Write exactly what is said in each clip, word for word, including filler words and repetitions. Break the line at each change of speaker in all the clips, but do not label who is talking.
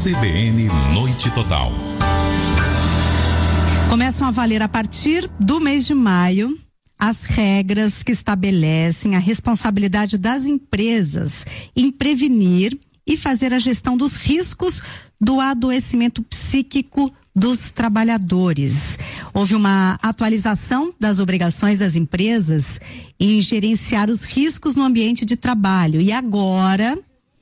C B N Noite Total.
Começam a valer a partir do mês de maio as regras que estabelecem a responsabilidade das empresas em prevenir e fazer a gestão dos riscos do adoecimento psíquico dos trabalhadores. Houve uma atualização das obrigações das empresas em gerenciar os riscos no ambiente de trabalho e agora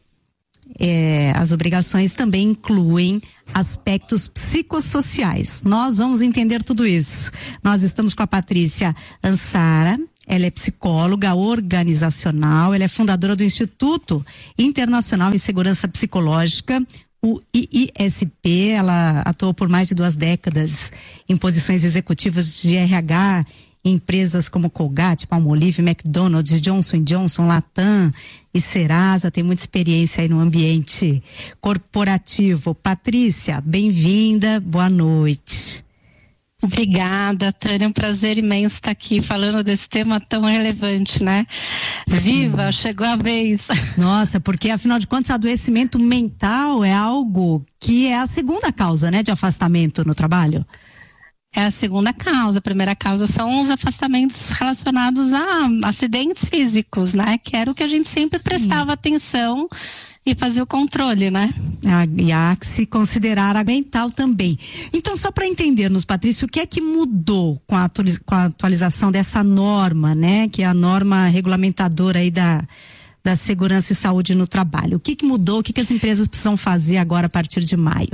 é, as obrigações também incluem aspectos psicossociais. Nós vamos entender tudo isso. Nós estamos com a Patrícia Ansara. Ela é psicóloga organizacional, ela é fundadora do Instituto Internacional em Segurança Psicológica, o I I S P. Ela atuou por mais de duas décadas em posições executivas de R H em empresas como Colgate, Palmolive, McDonald's, Johnson and Johnson, Latam e Serasa. Tem muita experiência aí no ambiente corporativo. Patrícia, bem-vinda, boa noite.
Obrigada, Tânia, é um prazer imenso estar aqui falando desse tema tão relevante, né? Viva, chegou a vez.
Nossa, porque afinal de contas, adoecimento mental é algo que é a segunda causa, né, de afastamento no trabalho.
É a segunda causa. A primeira causa são os afastamentos relacionados a acidentes físicos, né? Que era o que a gente sempre Sim. prestava atenção e fazer o controle, né?
Ah, e há que se considerar a mental também. Então, só para entendermos, Patrícia, o que é que mudou com a, atualiz- com a atualização dessa norma, né? Que é a norma regulamentadora aí da, da segurança e saúde no trabalho. O que que mudou? O que que as empresas precisam fazer agora a partir de maio?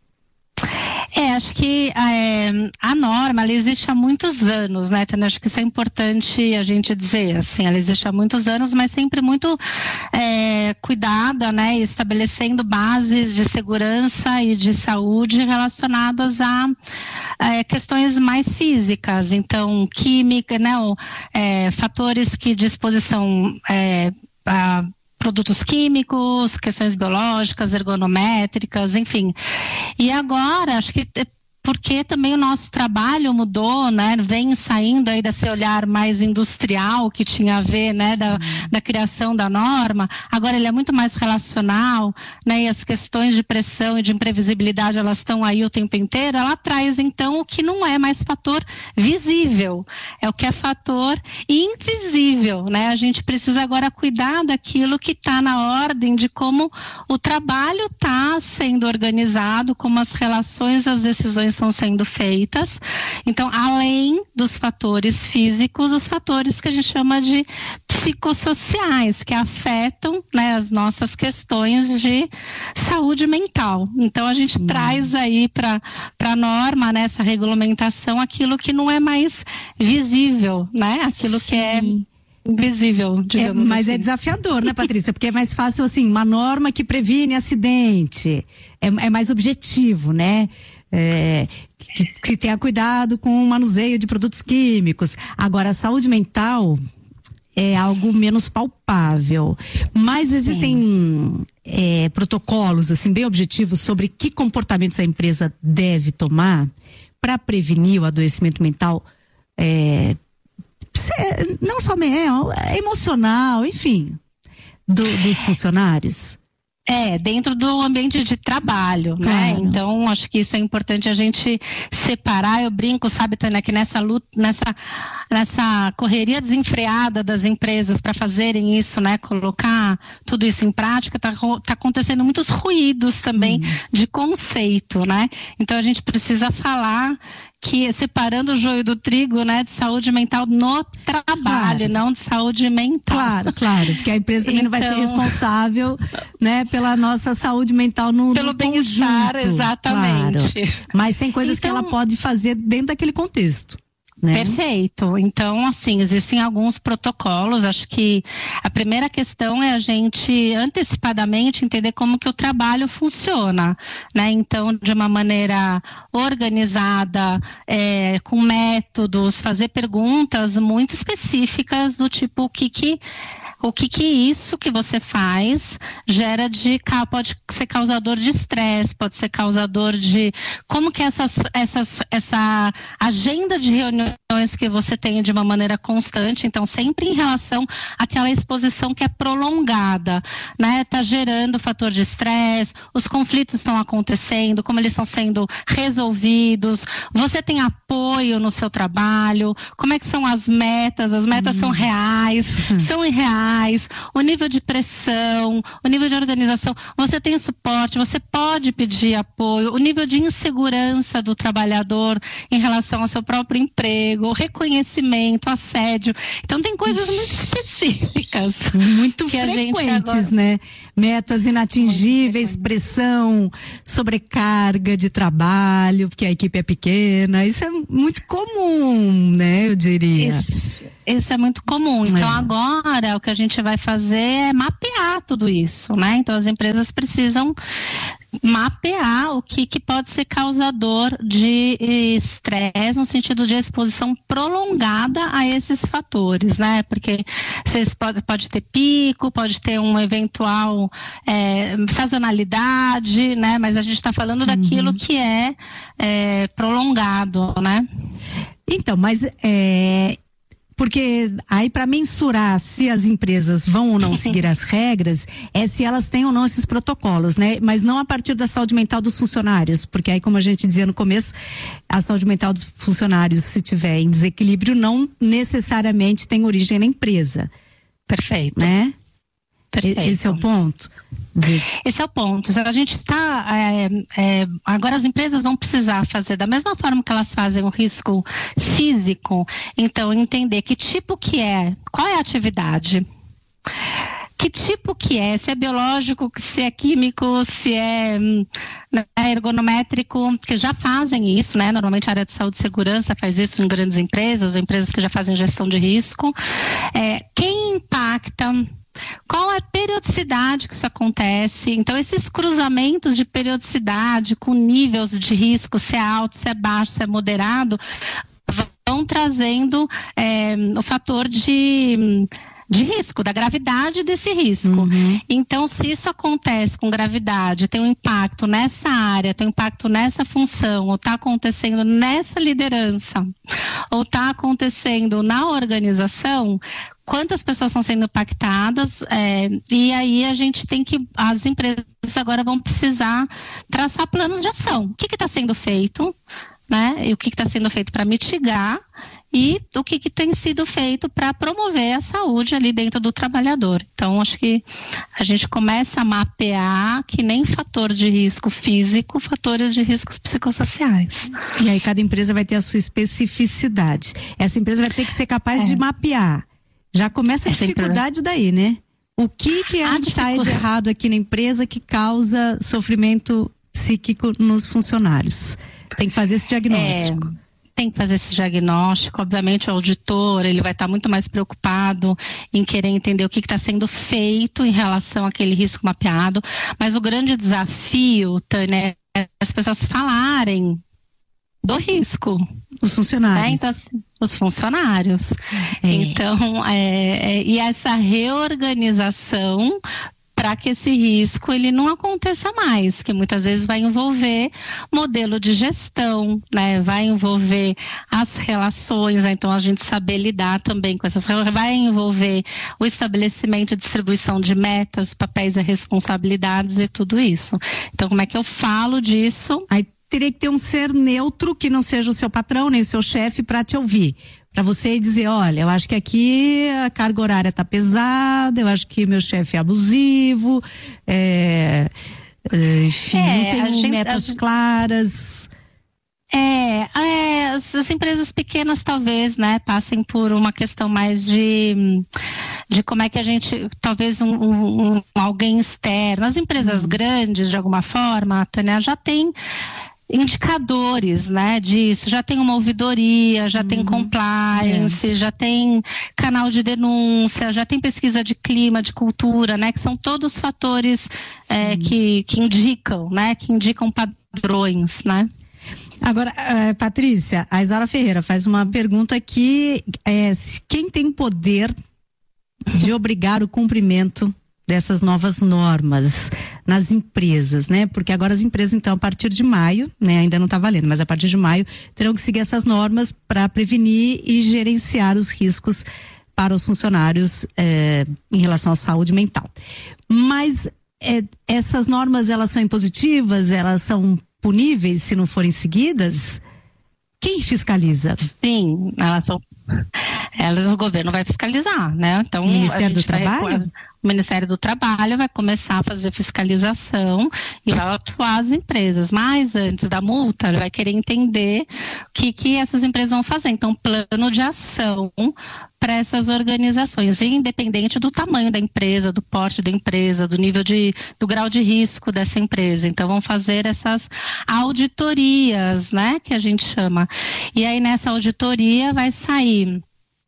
É, acho que é, a norma, ela existe há muitos anos, né, Tânia? Acho que isso é importante a gente dizer, assim, ela existe há muitos anos, mas sempre muito é, cuidada, né, estabelecendo bases de segurança e de saúde relacionadas a é, questões mais físicas, então, química, né, ou, é, fatores que de exposição é, a produtos químicos, questões biológicas, ergonométricas, enfim. E agora, acho que porque também o nosso trabalho mudou, né? Vem saindo aí desse olhar mais industrial que tinha a ver, né? Da, da criação da norma. Agora ele é muito mais relacional, né? E as questões de pressão e de imprevisibilidade, elas estão aí o tempo inteiro. Ela traz, então, o que não é mais fator visível. É o que é fator invisível, né? A gente precisa agora cuidar daquilo que está na ordem de como o trabalho está sendo organizado, como as relações, as decisões estão sendo feitas. Então, além dos fatores físicos, os fatores que a gente chama de psicossociais, que afetam, né, as nossas questões de saúde mental. Então, a gente Sim. traz aí para a norma, né, essa regulamentação, aquilo que não é mais visível, né? Aquilo Sim. que é invisível, digamos
é, mas
assim.
é desafiador, né, Patrícia? Porque é mais fácil, assim, uma norma que previne acidente, é, é mais objetivo, né? É, que, que tenha cuidado com o manuseio de produtos químicos. Agora, a saúde mental é algo menos palpável, mas existem é, protocolos, assim, bem objetivos sobre que comportamentos a empresa deve tomar para prevenir o adoecimento mental, é, não só é, emocional, enfim, do, dos funcionários.
É, dentro do ambiente de trabalho, claro. Né? Então, acho que isso é importante a gente separar. Eu brinco, sabe, Tânia, que nessa luta, nessa, nessa correria desenfreada das empresas para fazerem isso, né? Colocar tudo isso em prática, tá, tá acontecendo muitos ruídos também hum. de conceito, né? Então, a gente precisa falar que separando o joio do trigo, né, de saúde mental no trabalho, claro. Não de saúde mental.
Claro, claro, porque a empresa também então... não vai ser responsável, né, pela nossa saúde mental no,
Pelo
no
bem-estar,
conjunto.
exatamente.
Claro. Mas tem coisas então... que ela pode fazer dentro daquele contexto. Né?
Perfeito. Então, assim, existem alguns protocolos. Acho que a primeira questão é a gente antecipadamente entender como que o trabalho funciona, né? Então, de uma maneira organizada, é, com métodos, fazer perguntas muito específicas do tipo o que que o que que isso que você faz gera de, pode ser causador de estresse, pode ser causador de, como que essas, essas, essa agenda de reuniões que você tem de uma maneira constante, então sempre em relação àquela exposição que é prolongada, né, tá gerando fator de estresse, os conflitos estão acontecendo, como eles estão sendo resolvidos, você tem apoio no seu trabalho, como é que são as metas, as metas hum. são reais, são irreais, o nível de pressão, o nível de organização, você tem suporte, você pode pedir apoio, o nível de insegurança do trabalhador em relação ao seu próprio emprego, reconhecimento, assédio. Então tem coisas muito específicas.
Muito frequentes, agora... né? Metas inatingíveis, pressão, sobrecarga de trabalho, porque a equipe é pequena. Isso é muito comum, né? Eu diria.
Isso, isso é muito comum. Então é. agora o que a gente vai fazer é mapear tudo isso, né? Então as empresas precisam mapear o que, que pode ser causador de estresse no sentido de exposição prolongada a esses fatores, né? Porque vocês pode, pode ter pico, pode ter uma eventual é, sazonalidade, né? Mas a gente está falando uhum. daquilo que é, é prolongado, né?
Então, mas é... Porque aí para mensurar se as empresas vão ou não seguir as regras, é se elas têm ou não esses protocolos, né? Mas não a partir da saúde mental dos funcionários, porque aí, como a gente dizia no começo, a saúde mental dos funcionários, se tiver em desequilíbrio, não necessariamente tem origem na empresa.
Perfeito.
Né?
Perfeito.
Esse é o ponto.
Esse é o ponto. A gente está é, é, agora as empresas vão precisar fazer da mesma forma que elas fazem o risco físico, então entender que tipo que é, qual é a atividade, que tipo que é, se é biológico, se é químico, se é né, ergonométrico, que já fazem isso, né? Normalmente a área de saúde e segurança faz isso em grandes empresas, ou empresas que já fazem gestão de risco. É, quem impacta, qual é a periodicidade que isso acontece? Então, esses cruzamentos de periodicidade com níveis de risco, se é alto, se é baixo, se é moderado, vão trazendo é, o fator de... de risco, da gravidade desse risco. Uhum. Então, se isso acontece com gravidade, tem um impacto nessa área, tem um impacto nessa função, ou está acontecendo nessa liderança, ou está acontecendo na organização, quantas pessoas estão sendo impactadas, é, e aí a gente tem que, as empresas agora vão precisar traçar planos de ação. O que está sendo feito, né? E o que está sendo feito para mitigar e o que, que tem sido feito para promover a saúde ali dentro do trabalhador. Então, acho que a gente começa a mapear que nem fator de risco físico, fatores de riscos psicossociais.
E aí cada empresa vai ter a sua especificidade. Essa empresa vai ter que ser capaz é. de mapear. Já começa a Essa dificuldade empresa... daí, né? O que que é que está de errado aqui na empresa que causa sofrimento psíquico nos funcionários? Tem que fazer esse diagnóstico.
É... Tem que fazer esse diagnóstico, obviamente o auditor, ele vai estar muito mais preocupado em querer entender o que está sendo feito em relação àquele risco mapeado, mas o grande desafio, Tânia, é as pessoas falarem do risco.
Os funcionários.
Né? Então, os funcionários. É. Então, é, é, e essa reorganização para que esse risco ele não aconteça mais, que muitas vezes vai envolver modelo de gestão, né? Vai envolver as relações, né? Então a gente saber lidar também com essas relações, vai envolver o estabelecimento e distribuição de metas, papéis e responsabilidades e tudo isso. Então como é que eu falo disso?
Aí teria que ter um ser neutro que não seja o seu patrão nem o seu chefe para te ouvir. Para você dizer, olha, eu acho que aqui a carga horária tá pesada, eu acho que meu chefe é abusivo, é, enfim, é, não tem gente, metas gente... claras.
É, é as, as empresas pequenas talvez, né, passem por uma questão mais de, de como é que a gente, talvez um, um, um alguém externo. As empresas hum. grandes, de alguma forma, Tânia, já tem indicadores, né, disso, já tem uma ouvidoria, já uhum. tem compliance, é. já tem canal de denúncia, já tem pesquisa de clima, de cultura, né, que são todos fatores é, que, que indicam, né, que indicam padrões, né.
Agora, uh, Patrícia, a Isaura Ferreira faz uma pergunta que é, quem tem poder de obrigar o cumprimento dessas novas normas nas empresas, né? Porque agora as empresas, então, a partir de maio, né? Ainda não está valendo, mas a partir de maio terão que seguir essas normas para prevenir e gerenciar os riscos para os funcionários eh, em relação à saúde mental. Mas eh, essas normas, elas são impositivas, elas são puníveis se não forem seguidas? Quem fiscaliza?
Sim, elas são, elas o governo vai fiscalizar, né? Então,
o Ministério do Trabalho?
Vai, o Ministério do Trabalho vai começar a fazer fiscalização e vai atuar as empresas. Mas antes da multa, ele vai querer entender o que, que essas empresas vão fazer. Então, plano de ação para essas organizações, independente do tamanho da empresa, do porte da empresa, do nível de, do grau de risco dessa empresa. Então, vão fazer essas auditorias, né, que a gente chama. E aí, nessa auditoria, vai sair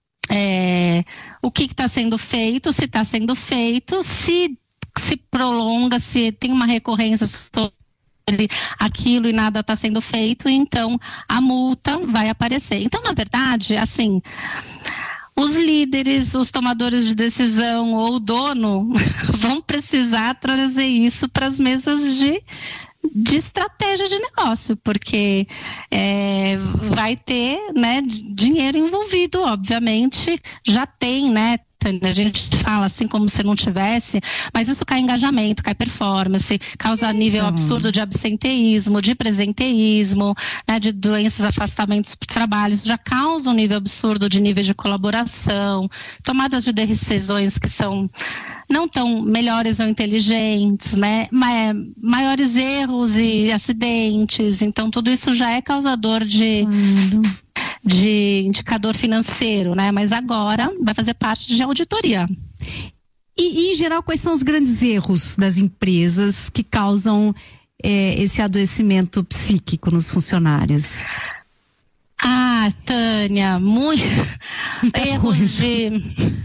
é, o que está sendo feito, se está sendo feito, se se prolonga, se tem uma recorrência sobre aquilo e nada está sendo feito, então a multa vai aparecer. Então, na verdade, assim, os líderes, os tomadores de decisão ou o dono vão precisar trazer isso para as mesas de, de estratégia de negócio, porque é, vai ter, né, dinheiro envolvido, obviamente, já tem, né? A gente fala assim como se não tivesse, mas isso cai engajamento, cai performance, causa nível absurdo de absenteísmo, de presenteísmo, né, de doenças, afastamentos do trabalho. Isso já causa um nível absurdo de nível de colaboração, tomadas de decisões que são não tão melhores ou inteligentes, né, maiores erros e acidentes. Então, tudo isso já é causador de... Hum. de indicador financeiro, né? Mas agora vai fazer parte de auditoria.
E, e em geral, quais são os grandes erros das empresas que causam é, esse adoecimento psíquico nos funcionários?
Ah, Tânia, muito erros coisa. de...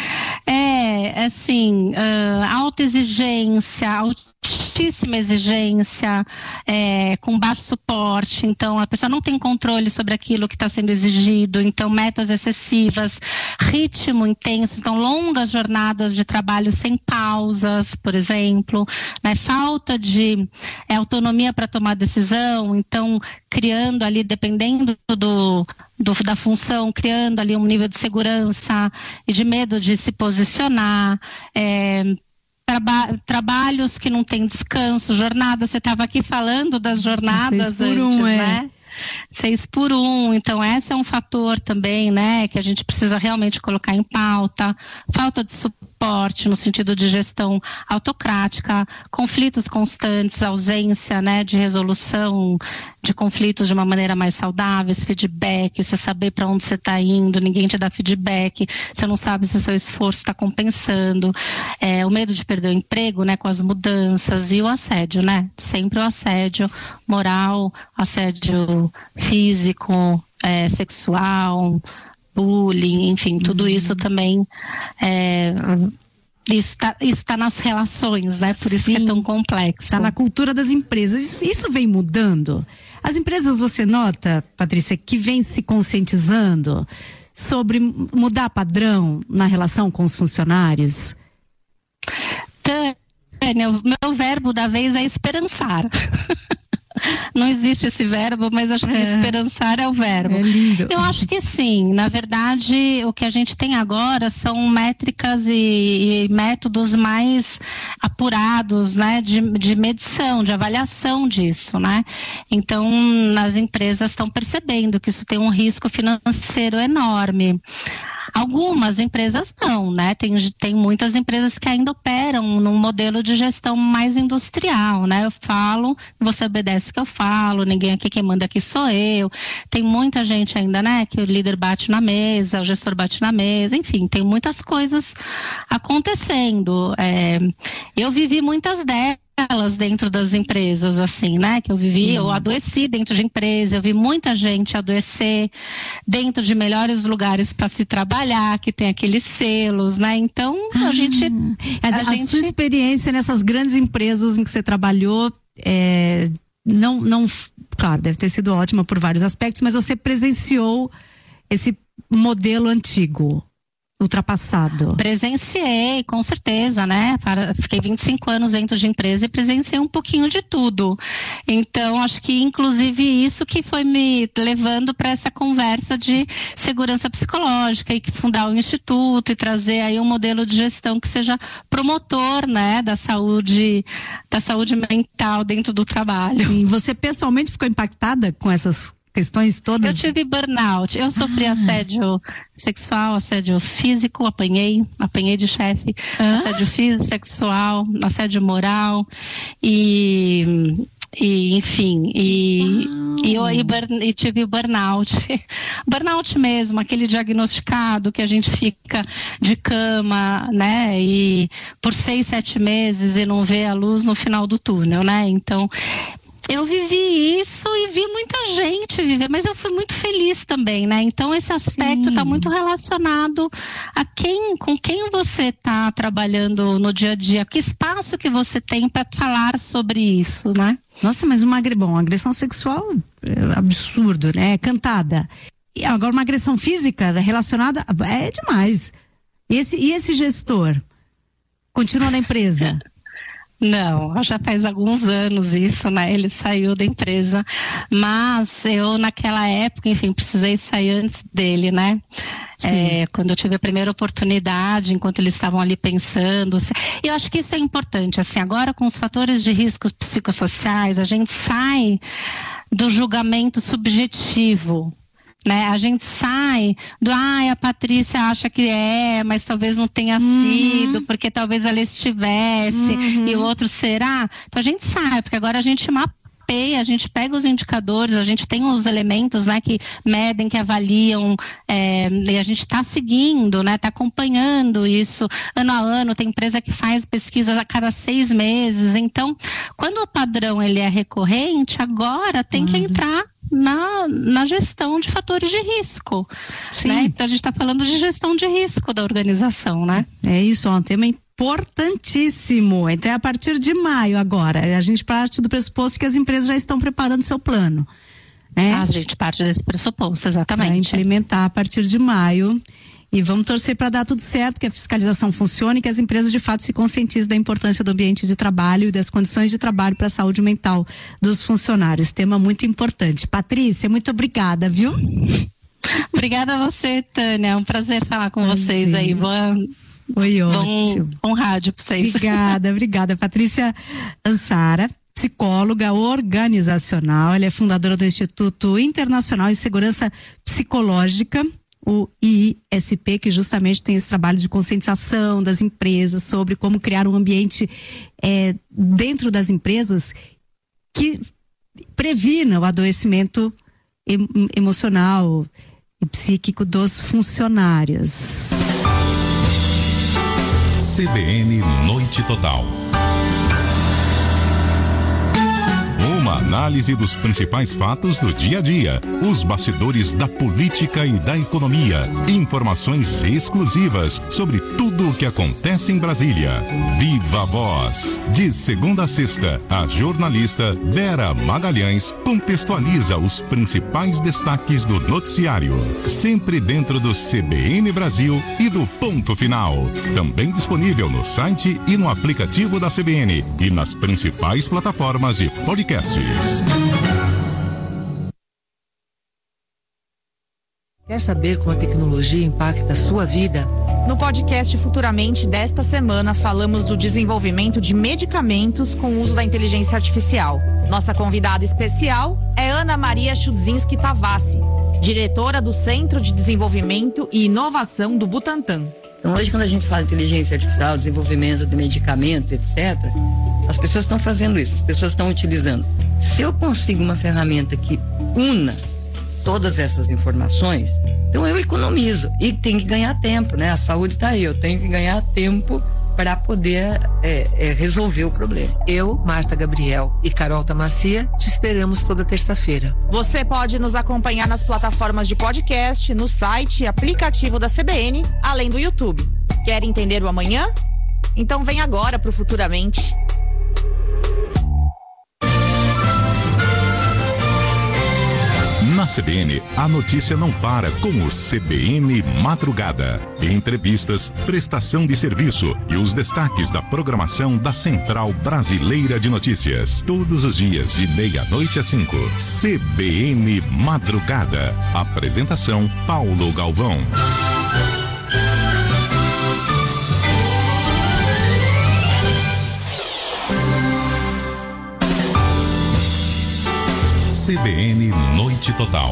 É, assim, uh, alta exigência, altíssima exigência, é, com baixo suporte, então a pessoa não tem controle sobre aquilo que está sendo exigido, então metas excessivas, ritmo intenso, então longas jornadas de trabalho sem pausas, por exemplo, né, falta de é, autonomia para tomar decisão, então criando ali, dependendo do, do, da função, criando ali um nível de segurança e de medo de se posicionar, é, Traba- trabalhos que não tem descanso, jornadas, você estava aqui falando das jornadas
Seis por um,
antes,
é.
né? Seis por um, então esse é um fator também, né, que a gente precisa realmente colocar em pauta. Falta de suporte no sentido de gestão autocrática, conflitos constantes, ausência, né, de resolução de conflitos de uma maneira mais saudável, esse feedback, você saber para onde você está indo, ninguém te dá feedback, você não sabe se seu esforço está compensando, é, o medo de perder o emprego, né, com as mudanças, e o assédio, né, sempre o assédio moral, assédio físico, é, sexual, bullying, enfim, tudo uhum. isso também é, isso está isso tá nas relações, né? Por isso Sim, que é tão complexo.
Está na cultura das empresas. Isso, isso vem mudando. As empresas, você nota, Patrícia, que vem se conscientizando sobre mudar padrão na relação com os funcionários?
Tânia, o meu verbo da vez é esperançar. Não existe esse verbo, mas acho que é. esperançar é o verbo.
É lindo.
Eu acho que sim. Na verdade, o que a gente tem agora são métricas e, e métodos mais apurados, né, de, de medição, de avaliação disso, né? Então, as empresas estão percebendo que isso tem um risco financeiro enorme. Algumas empresas não, né? Tem, tem muitas empresas que ainda operam num modelo de gestão mais industrial, né? Eu falo, você obedece que eu falo, ninguém aqui, quem manda aqui sou eu. Tem muita gente ainda, né? Que o líder bate na mesa, o gestor bate na mesa, enfim, tem muitas coisas acontecendo. É, eu vivi muitas delas. Elas dentro das empresas, assim, né, que eu vivi, Sim. eu adoeci dentro de empresa, eu vi muita gente adoecer dentro de melhores lugares para se trabalhar, que tem aqueles selos, né, então a ah, gente...
A, a, a gente... sua experiência nessas grandes empresas em que você trabalhou, é, não, não, claro, deve ter sido ótima por vários aspectos, mas você presenciou esse modelo antigo. ultrapassado?
Presenciei, com certeza, né? Fiquei vinte e cinco anos dentro de empresa e presenciei um pouquinho de tudo. Então, acho que inclusive isso que foi me levando para essa conversa de segurança psicológica e que fundar o instituto e trazer aí um modelo de gestão que seja promotor, né, da saúde, da saúde mental dentro do trabalho.
E você pessoalmente ficou impactada com essas questões todas?
Eu tive burnout, eu sofri ah. assédio sexual, assédio físico, apanhei, apanhei de chefe, ah. assédio físico, sexual, assédio moral e, e enfim, e, e, eu, e, burn, e tive burnout, burnout mesmo, aquele diagnosticado que a gente fica de cama, né, e por seis, sete meses e não vê a luz no final do túnel, né, então eu vivi isso e vi muita gente viver, mas eu fui muito feliz também, né? Então esse aspecto está muito relacionado a quem, com quem você está trabalhando no dia a dia, que espaço que você tem para falar sobre isso, né?
Nossa, mas uma, bom, uma agressão sexual é absurdo, né? É cantada. E agora uma agressão física relacionada é demais. E esse, e esse gestor continua na empresa?
Não, já faz alguns anos isso, né? Ele saiu da empresa, mas eu naquela época, enfim, precisei sair antes dele, né? É, quando eu tive a primeira oportunidade, enquanto eles estavam ali pensando. Eu acho que isso é importante, assim, agora com os fatores de riscos psicossociais, a gente sai do julgamento subjetivo. Né? A gente sai do, ah, a Patrícia acha que é, mas talvez não tenha uhum. sido, porque talvez ela estivesse, uhum. e o outro será. Então a gente sai, porque agora a gente mapeia, a gente pega os indicadores, a gente tem os elementos, né, que medem, que avaliam, é, e a gente está seguindo, né, está acompanhando isso ano a ano. Tem empresa que faz pesquisas a cada seis meses. Então, quando o padrão ele é recorrente, agora tem uhum. que entrar Na, na gestão de fatores de risco.
Sim.
Né? Então a gente está falando de gestão de risco da organização, né?
É isso, é um tema importantíssimo. Então é a partir de maio agora. A gente parte do pressuposto que as empresas já estão preparando seu plano. Né?
A gente parte desse pressuposto, exatamente.
Para implementar a partir de maio. E vamos torcer para dar tudo certo, que a fiscalização funcione e que as empresas de fato se conscientizem da importância do ambiente de trabalho e das condições de trabalho para a saúde mental dos funcionários. Tema muito importante. Patrícia, muito obrigada, viu?
Obrigada a você, Tânia. É um prazer falar com ah, vocês sim. aí. Boa,
Foi ótimo.
Bom, bom rádio para vocês.
Obrigada, obrigada. Patrícia Ansara, psicóloga organizacional. Ela é fundadora do Instituto Internacional de Segurança Psicológica, o I I S P, que justamente tem esse trabalho de conscientização das empresas sobre como criar um ambiente é, dentro das empresas que previna o adoecimento em, emocional e psíquico dos funcionários.
C B N Noite Total. Uma análise dos principais fatos do dia a dia, os bastidores da política e da economia, informações exclusivas sobre tudo o que acontece em Brasília. Viva a Voz. De segunda a sexta, a jornalista Vera Magalhães contextualiza os principais destaques do noticiário, sempre dentro do C B N Brasil e do Ponto Final. Também disponível no site e no aplicativo da C B N e nas principais plataformas de podcast.
Quer saber como a tecnologia impacta a sua vida?
No podcast Futuramente desta semana falamos do desenvolvimento de medicamentos com o uso da inteligência artificial. Nossa convidada especial é Ana Maria Chudzinski Tavassi, diretora do Centro de Desenvolvimento e Inovação do Butantan.
Então hoje, quando a gente fala de inteligência artificial, desenvolvimento de medicamentos, etcétera, as pessoas estão fazendo isso, as pessoas estão utilizando. Se eu consigo uma ferramenta que una todas essas informações, então eu economizo e tem que ganhar tempo, né? A saúde está aí, eu tenho que ganhar tempo para poder é, é, resolver o problema.
Eu, Marta Gabriel e Carol Tamacia te esperamos toda terça-feira.
Você pode nos acompanhar nas plataformas de podcast, no site e aplicativo da C B N, além do YouTube. Quer entender o amanhã? Então vem agora pro Futuramente.
Na Na C B N, a notícia não para com o C B N Madrugada. Entrevistas, prestação de serviço e os destaques da programação da Central Brasileira de Notícias. Todos os dias, de meia-noite às cinco. C B N Madrugada. Apresentação, Paulo Galvão. C B N Noite Total.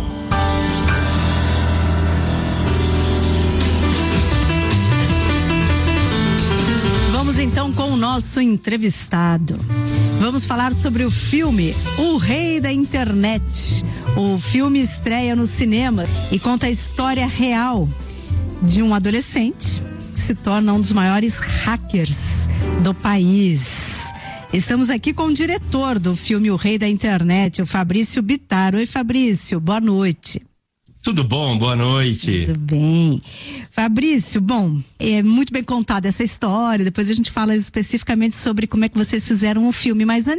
Vamos então com o nosso entrevistado. Vamos falar sobre o filme O Rei da Internet. O filme estreia no cinema e conta a história real de um adolescente que se torna um dos maiores hackers do país. Estamos aqui com o diretor do filme O Rei da Internet, o Fabrício Bittar. Oi, Fabrício, boa noite.
Tudo bom? Boa noite.
Tudo bem. Fabrício, bom, é muito bem contada essa história, depois a gente fala especificamente sobre como é que vocês fizeram o filme, mas